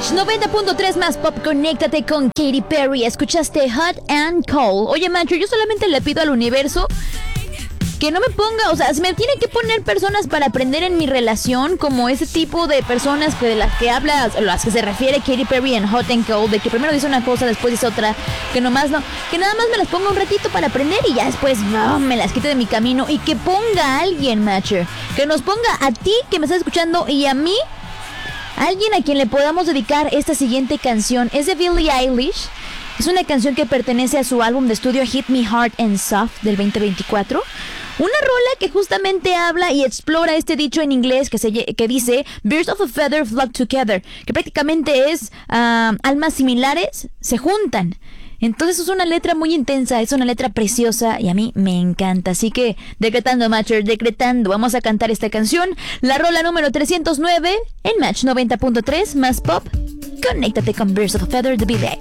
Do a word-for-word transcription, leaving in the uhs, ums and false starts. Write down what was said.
Match noventa punto tres más pop, conéctate con Katy Perry. Escuchaste Hot and Cold. Oye, Macho, yo solamente le pido al universo que no me ponga, o sea, se me tiene que poner personas para aprender en mi relación, como ese tipo de personas que de las que habla, a las que se refiere Katy Perry en Hot and Cold, de que primero dice una cosa, después dice otra, que nomás no, que nada más me las ponga un ratito para aprender y ya después no, me las quite de mi camino, y que ponga a alguien, Matcher, que nos ponga a ti que me estás escuchando y a mí, alguien a quien le podamos dedicar esta siguiente canción. Es de Billie Eilish. Es una canción que pertenece a su álbum de estudio Hit Me Hard and Soft del veinte veinticuatro. Una rola que justamente habla y explora este dicho en inglés que, se, que dice Birds of a feather flock together, que prácticamente es uh, almas similares se juntan. Entonces es una letra muy intensa, es una letra preciosa y a mí me encanta. Así que, decretando, Matcher, decretando, vamos a cantar esta canción, la rola número trescientos nueve en Match noventa punto tres más pop. Conéctate con Birds of a Feather de Billie.